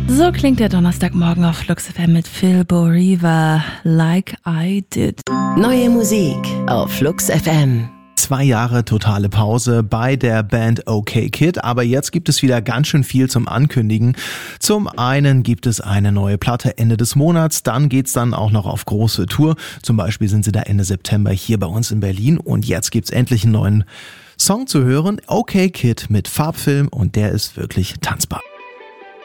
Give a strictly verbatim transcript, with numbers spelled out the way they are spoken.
So klingt der Donnerstagmorgen auf Flux F M mit Phil Boriva, Like I Did. Neue Musik auf Flux F M. Zwei Jahre totale Pause bei der Band OK Kid, aber jetzt gibt es wieder ganz schön viel zum Ankündigen. Zum einen gibt es eine neue Platte Ende des Monats, dann geht's dann auch noch auf große Tour. Zum Beispiel sind sie da Ende September hier bei uns in Berlin und jetzt gibt's endlich einen neuen Song zu hören. OK Kid mit Farbfilm und der ist wirklich tanzbar.